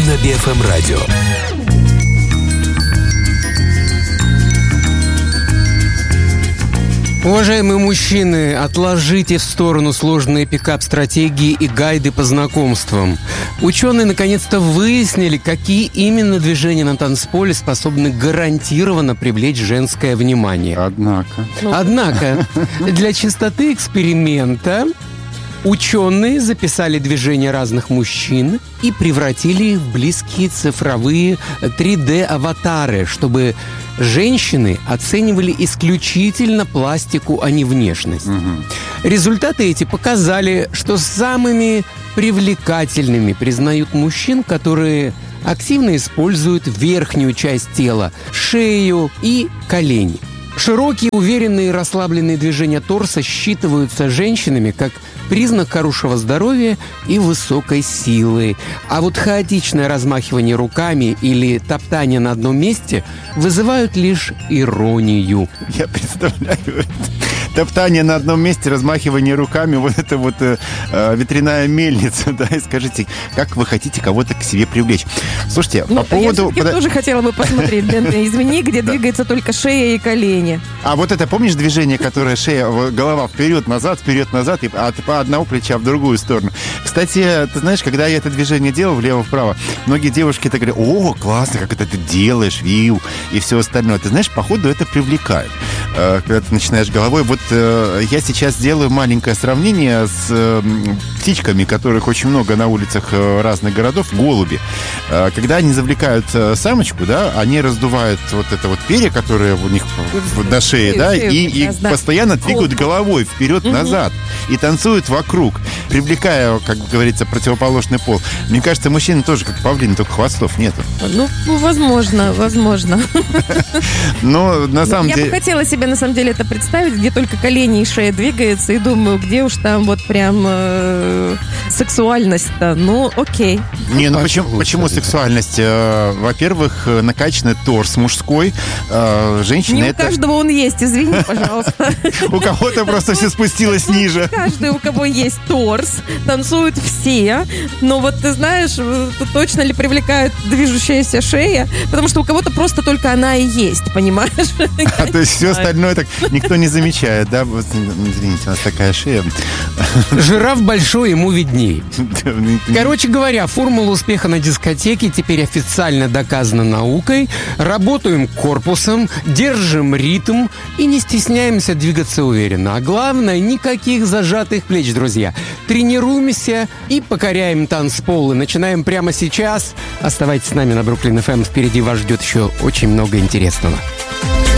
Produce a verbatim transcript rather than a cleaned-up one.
на би эф эм радио. Уважаемые мужчины, отложите в сторону сложные пикап-стратегии и гайды по знакомствам. Ученые наконец-то выяснили, какие именно движения на танцполе способны гарантированно привлечь женское внимание. Однако. Однако, для чистоты эксперимента ученые записали движения разных мужчин и превратили их в близкие цифровые три дэ-аватары, чтобы женщины оценивали исключительно пластику, а не внешность. Угу. Результаты эти показали, что самыми привлекательными признают мужчин, которые активно используют верхнюю часть тела, шею и колени. Широкие, уверенные и расслабленные движения торса считываются женщинами как признак хорошего здоровья и высокой силы. А вот хаотичное размахивание руками или топтание на одном месте вызывают лишь иронию. Я представляю это. Топтание на одном месте, размахивание руками, вот это вот э, ветряная мельница, да, и скажите, как вы хотите кого-то к себе привлечь? Слушайте, ну, по поводу... Я тоже хотела бы посмотреть, Дэн, извини, где двигается только шея и колени. А вот это, помнишь движение, которое шея, голова вперед-назад, вперед-назад, и от одного плеча в другую сторону? Кстати, ты знаешь, когда я это движение делал влево-вправо, многие девушки так говорят: о, классно, как это ты делаешь, виу, и все остальное. Ты знаешь, походу это привлекает, когда ты начинаешь головой. Вот я сейчас делаю маленькое сравнение с птичками, которых очень много на улицах разных городов, голуби. Когда они завлекают самочку, да, они раздувают вот это вот перья, которые у них на шее, да, и, и постоянно двигают головой вперед-назад и танцуют вокруг, привлекая, как говорится, противоположный пол. Мне кажется, мужчины тоже как павлины, только хвостов нету. Ну, возможно, возможно. Но на самом деле... Я бы хотела себе, на самом деле, это представить, где только колени и шея двигаются, и думаю, где уж там вот прям э, сексуальность-то. Ну, окей. Не, ну почему, почему сексуальность? Во-первых, накачанный торс мужской. Женщины Не у это... каждого он есть, извини, пожалуйста. У кого-то просто все спустилось ниже. Каждый, у кого есть торс, танцуют все. Но вот ты знаешь, точно ли привлекает движущаяся шея? Потому что у кого-то просто только она и есть, понимаешь? А то есть все остальное так никто не замечает, да? Вот, извините, у нас такая шея. Жираф большой, ему видней. Короче говоря, формула успеха на дискотеке теперь официально доказана наукой. Работаем корпусом, держим ритм и не стесняемся двигаться уверенно. А главное, никаких зажатых плеч, друзья. Тренируемся и покоряем танцполы. Начинаем прямо сейчас. Оставайтесь с нами на Бруклин эф эм. Впереди вас ждет еще очень много интересного.